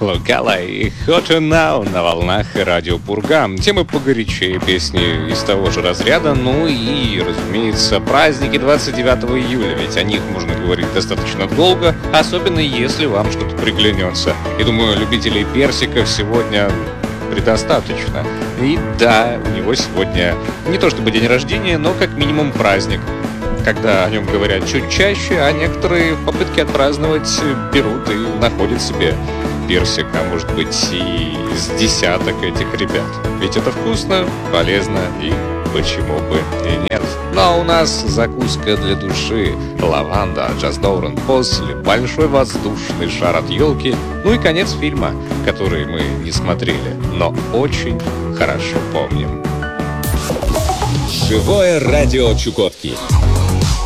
Лукала и Hot Now на волнах радио Пурга. Темы погорячее, песни из того же разряда, ну и, разумеется, праздники 29 июля, ведь о них можно говорить достаточно долго, особенно если вам что-то приглянется. И думаю, любителей персиков сегодня предостаточно. И да, у него сегодня не то чтобы день рождения, но как минимум праздник. Когда о нем говорят чуть чаще, а некоторые в попытке отпраздновать берут и находят себе персик, а может быть и с десяток этих ребят. Ведь это вкусно, полезно и почему бы и нет. Но у нас закуска для души, лаванда, Джаз Доурен после, большой воздушный шар от елки, ну и конец фильма, который мы не смотрели, но очень хорошо помним. Живое радио Чукотки.